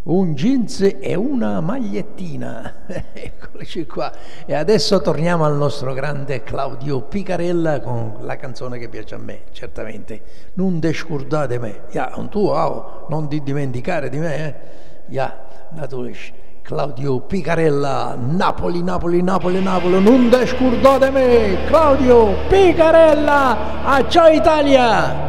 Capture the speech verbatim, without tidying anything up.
un jeans e una magliettina. Eccoci qua. E adesso torniamo al nostro grande Claudio Picarella con la canzone che piace a me, certamente. Non te scordate me. Ja, un tuo, oh, non ti dimenticare di me, eh? Ja, natürlich. Claudio Picarella, Napoli, Napoli, Napoli, Napoli, non te scordate me. Claudio Picarella, a ciao Italia!